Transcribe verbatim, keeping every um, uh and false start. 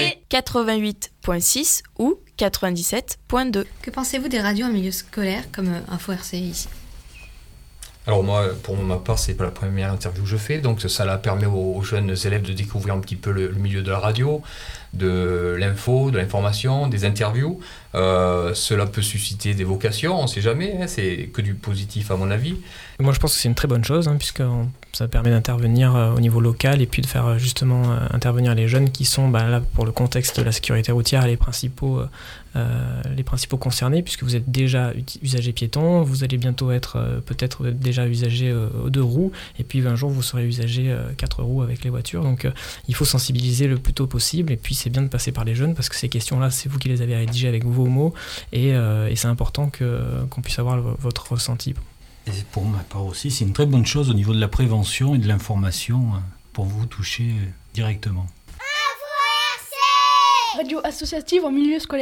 C quatre-vingt-huit virgule six ou quatre-vingt-dix-sept virgule deux. Que pensez-vous des radios en milieu scolaire comme Info R C ici ? Alors moi, pour ma part, c'est pas la première interview que je fais, donc ça là, permet aux, aux jeunes élèves de découvrir un petit peu le, le milieu de la radio, de l'info, de l'information, des interviews. Euh, cela peut susciter des vocations, on ne sait jamais, hein, c'est que du positif à mon avis. Moi je pense que c'est une très bonne chose, hein, puisque ça permet d'intervenir euh, au niveau local et puis de faire euh, justement euh, intervenir les jeunes qui sont bah, là pour le contexte de la sécurité routière les principaux, euh, les principaux concernés, puisque vous êtes déjà usager piéton, vous allez bientôt être euh, peut-être déjà usager euh, aux deux roues, et puis un jour vous serez usager euh, quatre roues avec les voitures, donc euh, il faut sensibiliser le plus tôt possible, et puis c'est bien de passer par les jeunes parce que ces questions-là c'est vous qui les avez rédigées avec vos mots, et, euh, et c'est important que, qu'on puisse avoir le, votre ressenti. Et pour ma part aussi, c'est une très bonne chose au niveau de la prévention et de l'information pour vous toucher directement. Radio associative en milieu scolaire.